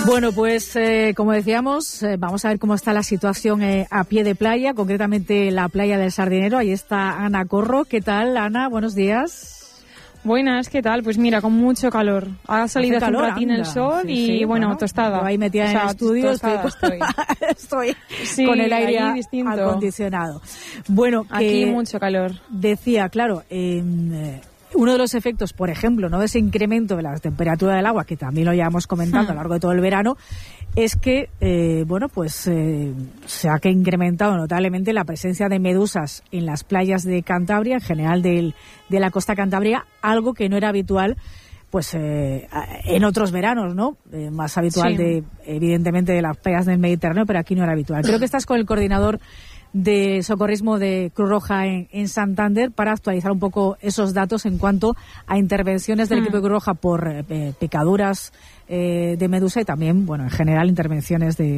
Bueno, pues como decíamos, vamos a ver cómo está la situación a pie de playa, concretamente la playa del Sardinero. Ahí está Ana Corro. ¿Qué tal, Ana? Buenos días. Buenas, ¿qué tal? Pues mira, con mucho calor. Ha salido hace un ratín el sol y bueno, tostada. Yo ahí metida en el estudio, estoy sí, con el aire acondicionado. Bueno, aquí mucho calor. Decía, claro, uno de los efectos, por ejemplo, no de ese incremento de la temperatura del agua, que también lo llevamos comentando a lo largo de todo el verano, es que, se ha incrementado notablemente la presencia de medusas en las playas de Cantabria, en general de la costa cantabria, algo que no era habitual pues en otros veranos, ¿no? Más habitual evidentemente de las playas del Mediterráneo, pero aquí no era habitual. Creo que estás con el coordinador de socorrismo de Cruz Roja en Santander para actualizar un poco esos datos en cuanto a intervenciones del equipo de Cruz Roja por picaduras de medusa y también, bueno, en general intervenciones de